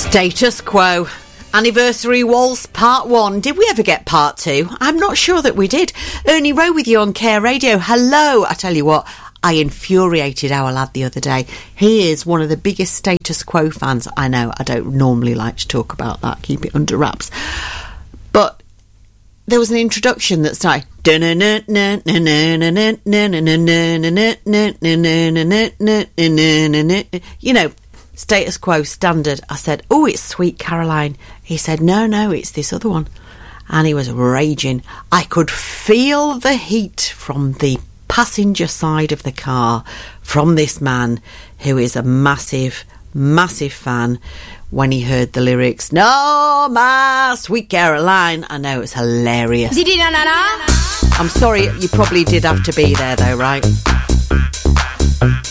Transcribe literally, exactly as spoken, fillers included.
Status Quo. Anniversary Waltz Part one. Did we ever get Part two? I'm not sure that we did. Ernie Rowe with you on Care Radio. Hello. I tell you what, I infuriated our lad the other day. He is one of the biggest Status Quo fans. I know, I don't normally like to talk about that. Keep it under wraps. But there was an introduction that started, you know, Status Quo standard. I said, oh, it's Sweet Caroline. He said, no, no, it's this other one. And he was raging. I could feel the heat from the passenger side of the car from this man who is a massive, massive fan when he heard the lyrics, no, my Sweet Caroline. I know, it's hilarious. I'm sorry, you probably did have to be there though, right?